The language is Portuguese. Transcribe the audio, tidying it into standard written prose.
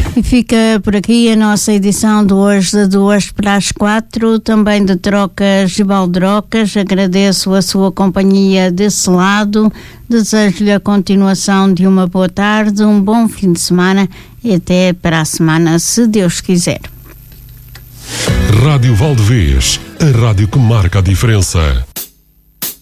E fica por aqui a nossa edição de hoje, de 2 para as 4, também de Trocas e Baldrocas. Agradeço a sua companhia desse lado, desejo-lhe a continuação de uma boa tarde, um bom fim de semana e até para a semana, se Deus quiser. Rádio Valdevez, a rádio que marca a diferença.